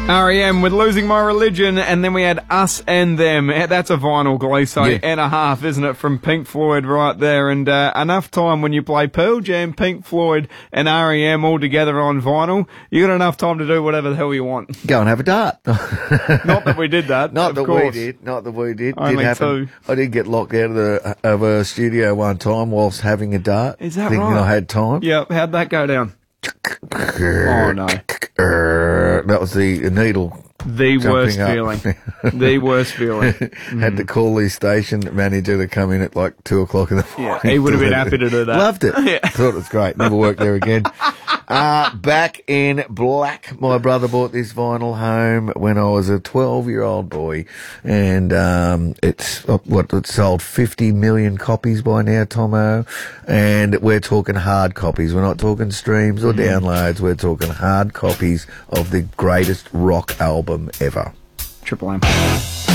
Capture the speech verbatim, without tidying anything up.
R E M with Losing My Religion, and then we had Us and Them. That's a vinyl, Gleeso, Yeah. and a half, isn't it, from Pink Floyd right there. And uh, enough time when you play Pearl Jam, Pink Floyd, and R E M all together on vinyl, you got enough time to do whatever the hell you want. Go and have a dart. Not that we did that. Not of that course. we did. Not that we did. Only did happen. two. I did get locked out of the of a studio one time whilst having a dart. Is that thinking right? I had time. Yep, how'd that go down? Oh, no. That was the needle. The worst Jumping feeling. up. The worst feeling. Had to call the station manager to come in at like two o'clock in the morning. Yeah, he would have been happy to do that. Loved it. Yeah. Thought it was great. Never worked there again. Uh, back in black, my brother bought this vinyl home when I was a twelve-year-old boy, and um, it's uh, what it's sold fifty million copies by now, Tomo, and we're talking hard copies. We're not talking streams or downloads. We're talking hard copies of the greatest rock album ever. Triple M.